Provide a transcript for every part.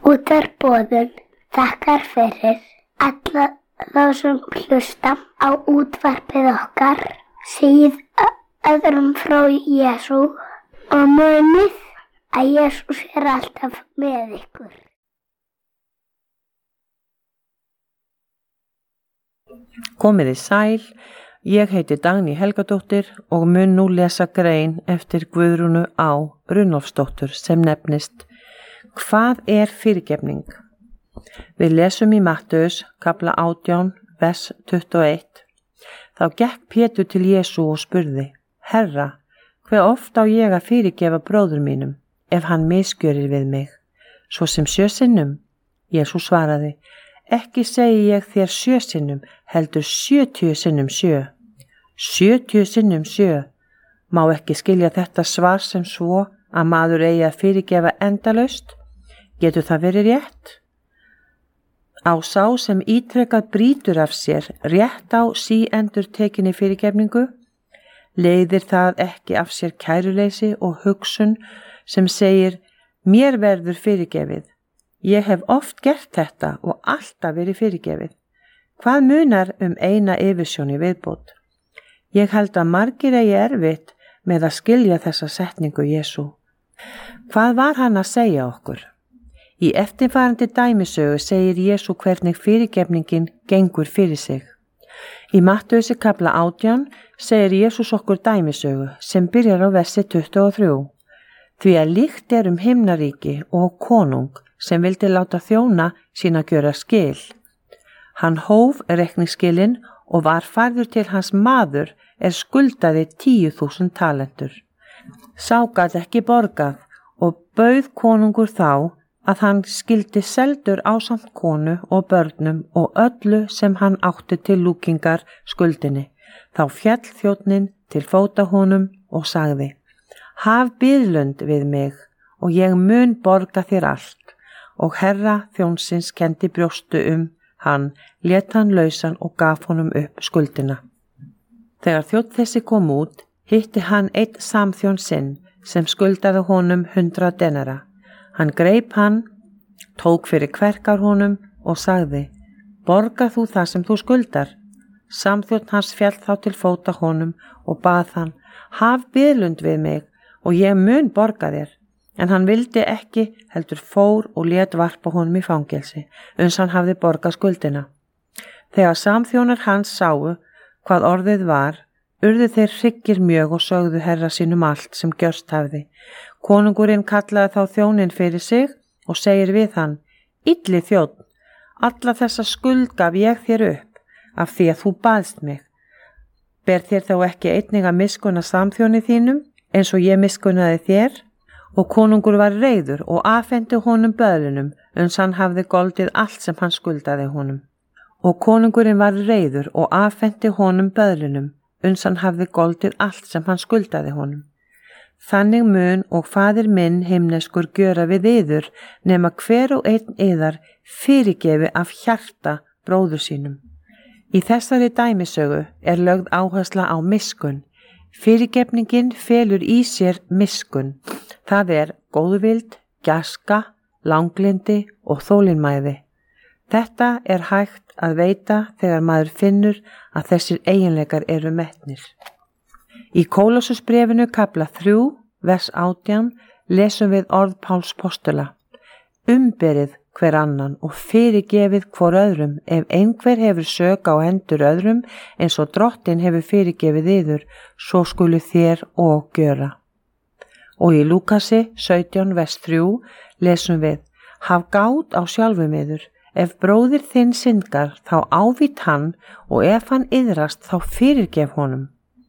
Útvarpsboðun þakkar fyrir alla þá sem hlusta á útvarpið okkar, segið öðrum frá Jesú og munið að Jesús alltaf með ykkur. Komiði sæl, ég heiti Dagný Helgadóttir og mun nú lesa grein eftir Guðrúnu Á. Runólfsdóttur sem nefnist Hvað er fyrirgefning? Við lesum í Mattheus, kapla 18, vers 21. Þá gekk Pétur til Jesú og spurði, Herra, hve oft á ég að fyrirgefa bróður mínum, ef hann misgjörir við mig? Svo sem 7 sinnum? Jesú svaraði, ekki segi ég þér 7 sinnum, heldur 70 sinnum 7. 70 sinnum 7. Má ekki skilja þetta svar sem svo að maður eigi að fyrirgefa endalaust? Getur það verið rétt? Á sá sem ítrekað brýtur af sér rétt á síendurtekinni fyrirgefningu? Leiðir það ekki af sér kæruleysi og hugsun sem segir, mér verður fyrirgefið. Ég hef oft gert þetta og alltaf verið fyrirgefið. Hvað munar eina yfirsjón í viðbót? Ég held að margir eigi erfitt með að skilja þessa setningu Jesú. Hvað var hann að segja okkur? Í eftirfarandi dæmisögu segir Jesú hvernig fyrirgefningin gengur fyrir sig. Í Mattheusi kapla 18 segir Jesús okkur dæmisögu sem byrjar á versi 23. Því að líkt himnaríki og konung sem vildi láta þjóna sína gjöra skil. Hann hóf reikningsskilin og var færður til hans maður skuldaði 10.000 talentur. Sá gat ekki borgað og bauð konungur þá að hann skildi seldur ásamt konu og börnum og öllu sem hann átti til lúkingar skuldinni. Þá féll þjónninn til fóta honum og sagði, haf biðlund við mig og ég mun borga þér allt. Og herra þjónsins kenndi brjóstu hann, lét hann lausan og gaf honum upp skuldina. Þegar þjónn þessi kom út, hitti hann einn samþjón sinn sem skuldaði honum 100 denara. Hann greip hann, tók fyrir kverkar honum og sagði, borga þú það sem þú skuldar? Samþjón hans féll þá til fóta honum og bað hann, haf biðlund við mig og ég mun borga þér. En hann vildi ekki, heldur fór og lét varpa honum í fangelsi, uns hann hafði borgað skuldina. Þegar samþjónar hans sáu hvað orðið var, urðu þeir hryggir mjög og sögðu herra sínum allt sem gjörst hafði. Konungurinn kallaði þá þjóninn fyrir sig og segir við hann, illi þjónn, alla þessa skuld gaf ég þér upp af því að þú baðst mig. Ber þér þá ekki einnig að miskunna samþjóni þínum eins og ég miskunnaði þér? Og konungur var reiður og afhenti honum böðlunum uns hann hafði goldið allt sem hann skuldaði honum. Og konungurinn var reiður og afhenti honum böðlunum uns hann hafði goldið allt sem hann skuldaði honum. Þannig mun og faðir minn himneskur gjöra við yður nema hver og einn yðar fyrirgefi af hjarta bróður sínum. Í þessari dæmisögu lögð áhersla á miskunn. Fyrirgefningin felur í sér miskunn. Það góðvild, gæska, langlindi og þolinmæði. Þetta hægt að veita þegar maður finnur að þessir eiginleikar eru metnir. Í Kólossusbréfinu kapla 3, vers 18 lesum við orð Páls postula. Umberið hver annan og fyrirgefið hvor öðrum ef einhver hefur sök á hendur öðrum eins og Drottinn hefur fyrirgefið yður, svo skulu þér og gjöra. Og í Lúkasi 17, vers 3 lesum við, haf gát á sjálfum yður, ef bróðir þinn syndgar þá ávít hann og ef hann iðrast þá fyrirgef honum.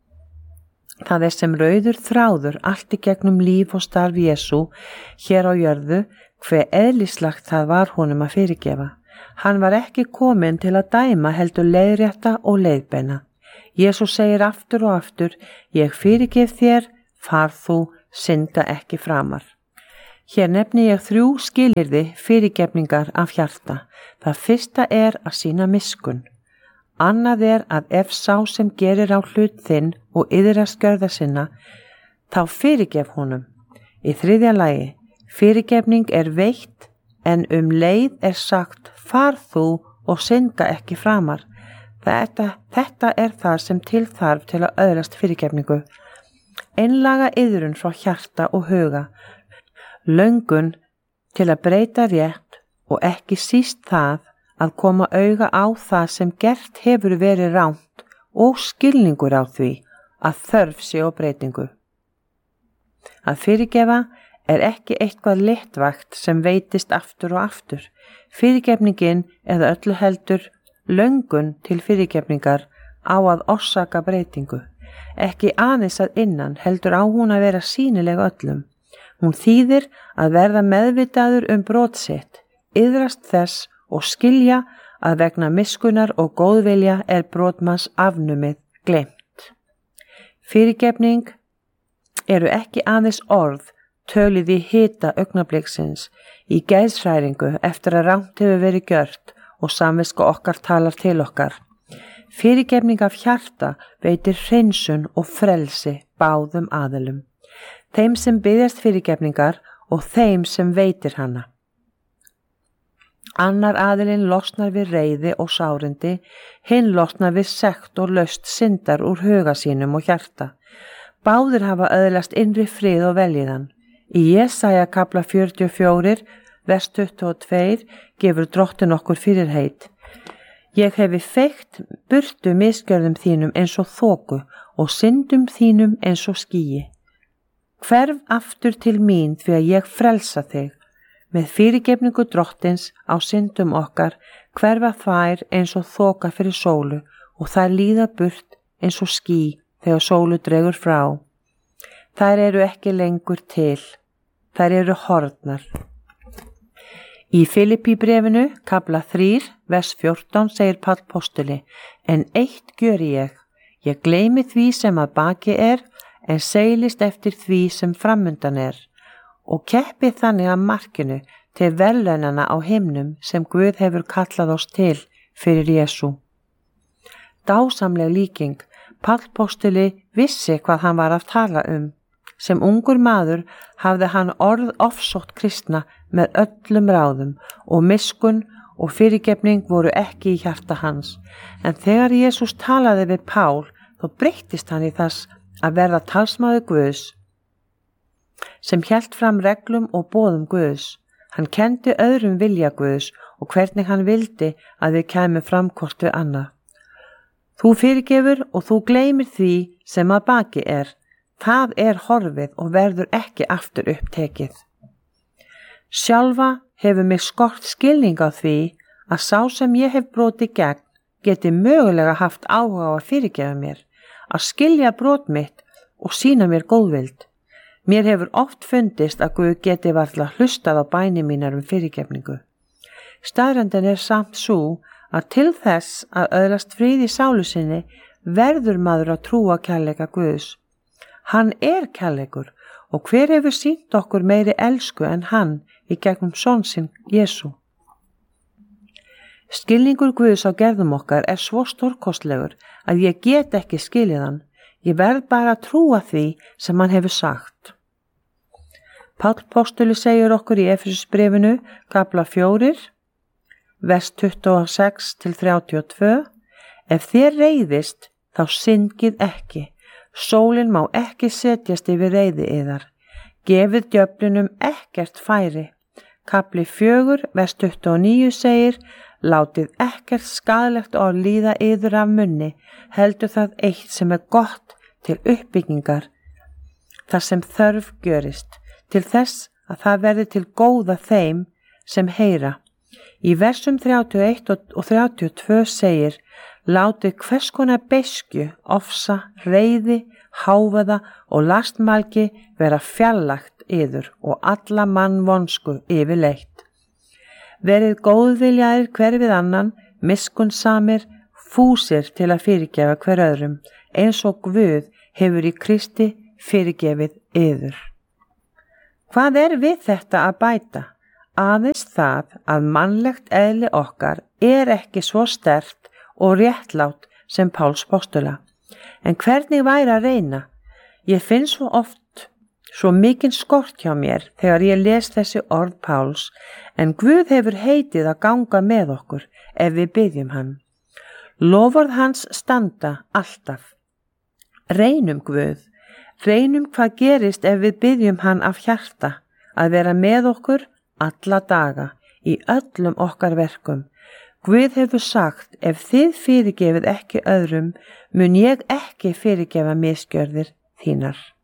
Það sem rauður þráður allt í gegnum líf og starf Jesú hér á jörðu, hve eðlislagt það var honum að fyrirgefa. Hann var ekki kominn til að dæma heldur leiðrétta og leiðbeina. Jesú segir aftur og aftur, ég fyrirgef þér, far þú, synda ekki framar. Hér nefni ég 3 skilyrði fyrirgefningar af hjarta. Það fyrsta að sýna miskunn. Annað að ef sá sem gerir á hlut þinn og iðrast gjörða sinna, þá fyrirgef honum. Í 3. lagi, fyrirgefning veitt en leið er sagt, far þú og synga ekki framar. Þetta er það sem til þarf til að öðlast fyrirgefningu. Einlaga iðrun frá hjarta og huga, löngun til að breyta rétt og ekki síst það að koma auga á það sem gert hefur verið rangt og skilningur á því að þörf sé á breytingu. Að fyrirgefa er ekki eitthvað léttvægt sem veitist aftur og aftur. Fyrirgefningin eða öllu heldur löngun til fyrirgefningar á að orsaka breytingu. Ekki aðeins að innan heldur á hún að vera sýnileg öllum. Hún þýðir að verða meðvitaður brot sitt, iðrast þess og skilja að vegna miskunnar og góðvilja er brotmanns afnumið gleymt. Fyrirgefning eru ekki aðeins orð töluð í hita augnabliksins, í geðshræringu eftir að rangt hefur verið gjört og samviska okkar talar til okkar. Fyrirgefning af hjarta veitir hreinsun og frelsi báðum aðilum, þeim sem biðjast fyrirgefningar og þeim sem veitir hana. Annar aðilinn losnar við reiði og sárindi, hinn losnar við sekt og laust syndar úr huga sínum og hjarta. Báðir hafa öðlast innri frið og veljiðan. Í Jesaja kafla 44, vers 22 gefur Drottinn okkur fyrirheit. Ég hefi feykt burtu misgjörðum þínum eins og þoku og syndum þínum eins og skýi. Hverf aftur til mín því að ég frelsa þig. Með fyrirgefningu Drottins á syndum okkar hverfa þær eins og þoka fyrir sólu og þær líða burt eins og ský þegar sólu dregur frá. Þær eru ekki lengur til, þær eru horfnar. Í Filippíbrefinu, kafla 3, vers 14 segir Páll postuli, en eitt gjöri ég gleymi því sem að baki er, en seilist eftir því sem framundan er, og keppi þannig að markinu til verðlaunana á himnum sem Guð hefur kallað oss til fyrir Jesú. Dásamleg líking, Páll postuli vissi hvað hann var að tala Sem ungur maður hafði hann ofsótt kristna með öllum ráðum og miskunn og fyrirgefning voru ekki í hjarta hans. En þegar Jesús talaði við Pál, þá breyttist hann í þess að verða talsmaður Guðs, sem hélt fram reglum og boðum Guðs. Hann kenndi öðrum vilja Guðs og hvernig hann vildi að þau kæmu fram hvort við annað. Þú fyrirgefur og þú gleymir því sem að baki er. Það er horfið og verður ekki aftur upptekið. Sjálfa hefur mig skort skilning á því að sá sem ég hef brotið gegn geti mögulega haft áhuga á að fyrirgefa mér, að skilja brot mitt og sýna mér góðvild. Mér hefur oft fundist að Guð geti varla hlustað á bæni mínar fyrirgefningu. Staðreyndin er samt sú að til þess að öðlast frið í sálu sinni verður maður að trúa kærleika Guðs. Hann er kærleikur og hver hefur sýnt okkur meiri elsku en hann í gegnum son sinn Jesú. Skilningur Guðs á gerðum okkar er svo stórkostlegur að ég get ekki skilið hann. Ég verð bara að trúa því sem hann hefur sagt. Páll postuli segir okkur í Efesusbréfinu, kafla 4, vers 26 til 32, ef þér reiðist þá syndið ekki. Sólin má ekki setjast yfir reiði yðar. Gefið djöflinum ekkert færi. Kafli 4, vers 29 segir, látið ekkert skaðlegt orð líða yður af munni, heldur það eitt sem er gott til uppbyggingar, þar sem þörf gjörist, til þess að það verði til góða þeim sem heyra. Í versum 31 og 32 segir, látið hvers konar beiskju, ofsa, reiði, hávaða og lastmælgi vera fjarlægt yður og alla mannvonsku yfirleitt. Verið góðviljaðir hver við annan, miskunnsamir, fúsir til að fyrirgefa hver öðrum, eins og Guð hefur í Kristi fyrirgefið yður. Hvað er við þetta að bæta? Aðeins það að mannlegt eðli okkar er ekki svo sterkt og réttlátt sem Páls postula. En hvernig væri að reyna? Ég finn svo oft svo mikinn skort hjá mér þegar ég les þessi orð Páls, en Guð hefur heitið að ganga með okkur ef við biðjum hann. Loforð hans standa alltaf. Reynum Guð, reynum hvað gerist ef við biðjum hann af hjarta, að vera með okkur alla daga í öllum okkar verkum. Guð hefur sagt, ef þið fyrirgefið ekki öðrum, mun ég ekki fyrirgefa misgjörðir þínar.